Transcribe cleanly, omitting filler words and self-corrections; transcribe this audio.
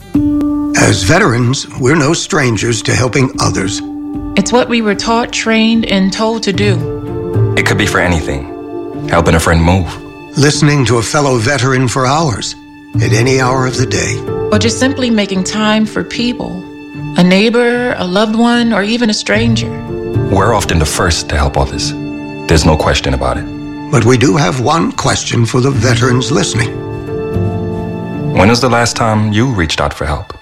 As veterans, we're no strangers to helping others. It's what we were taught, trained, and told to do. It could be for anything. Helping a friend move. Listening to a fellow veteran for hours, at any hour of the day. Or just simply making time for people. A neighbor, a loved one, or even a stranger. We're often the first to help others. There's no question about it. But we do have one question for the veterans listening. When was the last time you reached out for help?